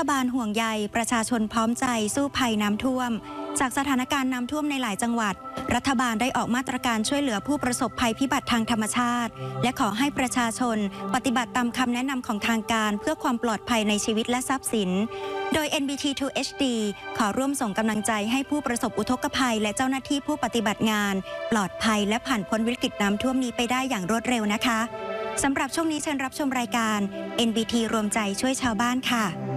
บาลห่วงใยประชาชนพร้อมใจสู้ภัยน้ำท่วมจากสถานการณ์น้ำท่วมในหลายจังหวัดรัฐบาลได้ออกมาตรการช่วยเหลือผู้ประสบภัยพิบัติทางธรรมชาติและขอให้ประชาชนปฏิบัติตามคำแนะนำของทางการเพื่อความปลอดภัยในชีวิตและทรัพย์สินโดย NBT2 HD ขอร่วมส่งกำลังใจให้ผู้ประสบอุทกภัยและเจ้าหน้าที่ผู้ปฏิบัติงานปลอดภัยและผ่านพ้นวิกฤตน้ำท่วมนี้ไปได้อย่างรวดเร็วนะคะสำหรับช่วงนี้เชิญรับชมรายการ NBT รวมใจช่วยชาวบ้านค่ะ